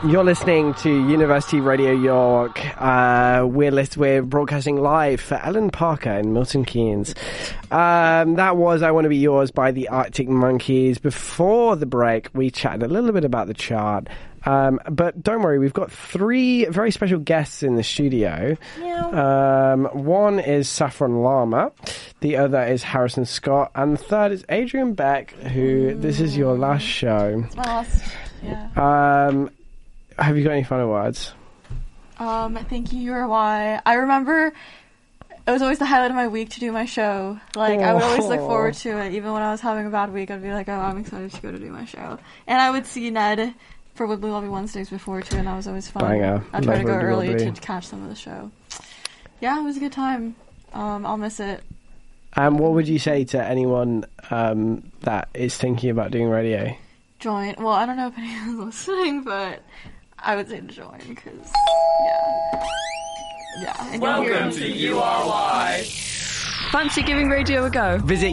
You're listening to University Radio York. We're broadcasting live for Ellen Parker in Milton Keynes. That was I Want to Be Yours by the Arctic Monkeys. Before the break, we chatted a little bit about the chart. But don't worry, we've got 3 very special guests in the studio. One is Saffron Lama, the other is Harrison Scott, and the third is Adrian Beck, who this is your last show. It's my last, yeah. Have you got any final words? Thank you, URY. I remember it was always the highlight of my week to do my show. Like, I would always look forward to it. Even when I was having a bad week, I'd be like, oh, I'm excited to go to do my show. And I would see Ned for Wibbly Wobbly Wednesdays before, too, and that was always fun. Banger. I'd try to go early Wobbly. to catch some of the show. Yeah, it was a good time. I'll miss it. What would you say to anyone that is thinking about doing radio? Join. Well, I don't know if anyone's listening, but I would say to join, because, yeah. And Welcome to URY. Fancy giving radio a go? Visit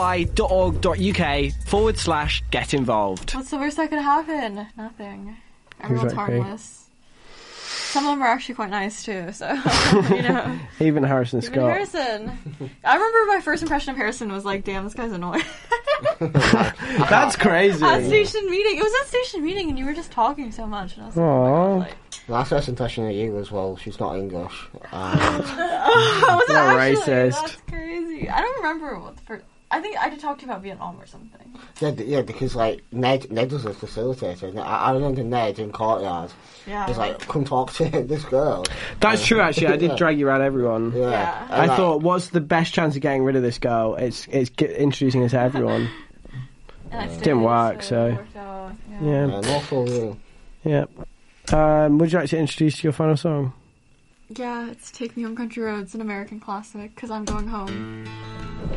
ury.org.uk/get involved. What's the worst that could happen? Nothing. Everyone's Exactly. harmless. Some of them are actually quite nice too, so, you know. Even Harrison Even Scott. Harrison. I remember my first impression of Harrison was like, damn, this guy's annoying. That's crazy. At station meeting. It was at station meeting and you were just talking so much. And I was like, oh my Aww. God, like, Last first impression of you as well, she's not English. was it Not actually? racist. That's crazy. I don't remember what the first... I think I did talk to you about Vietnam or something. Yeah, because like Ned was a facilitator. And I remember Ned in Courtyard. Yeah. He was like, come talk to this girl. That's true, actually. I did Yeah. drag you around everyone. Yeah. And, I like, thought, what's the best chance of getting rid of this girl? It's introducing her to everyone. And I stayed, Didn't work, so- it worked out. Yeah. more for you. Yeah. Would you like to introduce your final song? Yeah, it's Take Me Home Country Roads, an American classic, because I'm going home.